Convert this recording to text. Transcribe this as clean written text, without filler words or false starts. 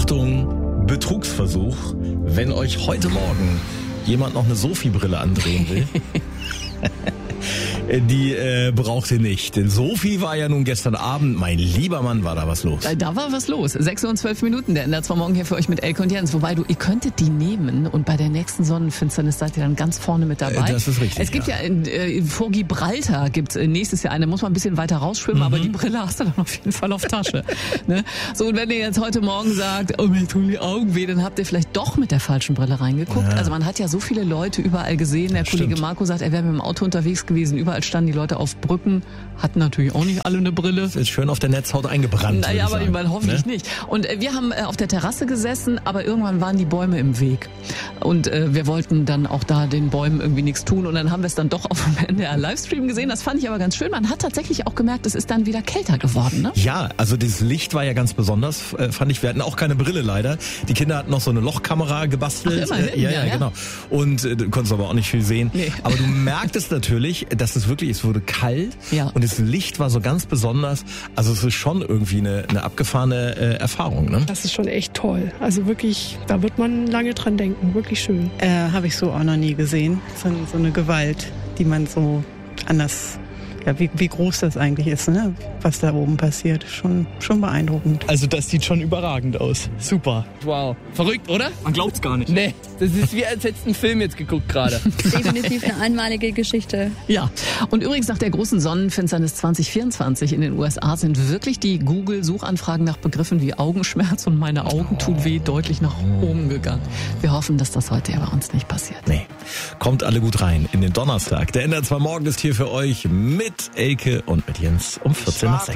Achtung, Betrugsversuch. Wenn euch heute Morgen jemand noch eine Sophie-Brille andrehen will, die braucht ihr nicht. Denn Sophie war ja nun gestern Abend, mein lieber Mann, war da was los. Da war was los. 6 Uhr und 12 Minuten, der NDR 2 Morgen hier für euch mit Elke und Jens. Wobei ihr könntet die nehmen und bei der nächsten Sonnenfinsternis seid ihr dann ganz vorne mit dabei. Das ist richtig. Es gibt ja vor Gibraltar gibt's nächstes Jahr eine, muss man ein bisschen weiter rausschwimmen, aber die Brille hast du dann auf jeden Fall auf Tasche. Ne? So, und wenn ihr jetzt heute Morgen sagt, oh, mir tun die Augen weh, dann habt ihr vielleicht doch mit der falschen Brille reingeguckt. Ja. Also man hat ja so viele Leute überall gesehen. Der Kollege Marco sagt, er wäre mit dem Auto unterwegs gewesen. Überall standen die Leute auf Brücken, hatten natürlich auch nicht alle eine Brille. Das ist schön auf der Netzhaut eingebrannt. Naja, aber ich meine, hoffentlich nicht. Und wir haben auf der Terrasse gesessen, aber irgendwann waren die Bäume im Weg. Und wir wollten dann auch da den Bäumen irgendwie nichts tun. Und dann haben wir es dann doch auf dem NDR Livestream gesehen. Das fand ich aber ganz schön. Man hat tatsächlich auch gemerkt, es ist dann wieder kälter geworden. Ne? Ja, also das Licht war ja ganz besonders, fand ich. Wir hatten auch keine Brille leider. Die Kinder hatten noch so eine Lochkamera gebastelt. Ach, immerhin, ja, genau. Und du konntest aber auch nicht viel sehen. Nee. Aber du merktest natürlich, dass es wirklich, es wurde kalt und das Licht war so ganz besonders. Also es ist schon irgendwie eine abgefahrene Erfahrung. Ne? Das ist schon echt toll. Also wirklich, da wird man lange dran denken. Wirklich schön. Habe ich so auch noch nie gesehen. So eine Gewalt, die man so anders... Ja, wie groß das eigentlich ist, ne? Was da oben passiert. Schon beeindruckend. Also das sieht schon überragend aus. Super. Wow. Verrückt, oder? Man glaubt's gar nicht. Nee, das ist wie als hättest du einen Film jetzt geguckt gerade. Definitiv eine einmalige Geschichte. Ja, und übrigens nach der großen Sonnenfinsternis 2024 in den USA sind wirklich die Google-Suchanfragen nach Begriffen wie Augenschmerz und meine Augen tun weh deutlich nach oben gegangen. Wir hoffen, dass das heute ja bei uns nicht passiert. Nee. Kommt alle gut rein in den Donnerstag. Der NDR 2 Morgen ist hier für euch mit Elke und mit Jens um 14 nach 6.